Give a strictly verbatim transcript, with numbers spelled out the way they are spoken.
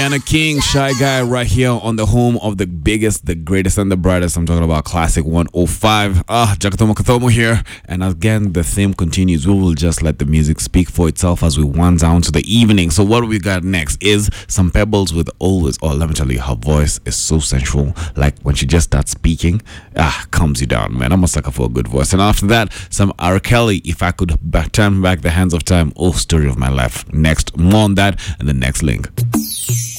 And a king, Shy Guy, right here on the home of the biggest, the greatest, and the brightest. I'm talking about Classic one oh five. Ah, Jakatomo Kathomo here. And again, the theme continues. We will just let the music speak for itself as we wind down to the evening. So what we got next is some Pebbles with Always. Oh, let me tell you, her voice is so sensual. Like when she just starts speaking, ah, calms you down, man. I'm a sucker for a good voice. And after that, some R. Kelly, If I Could back, Turn Back the Hands of Time. Oh, story of my life. Next, more on that and the next link.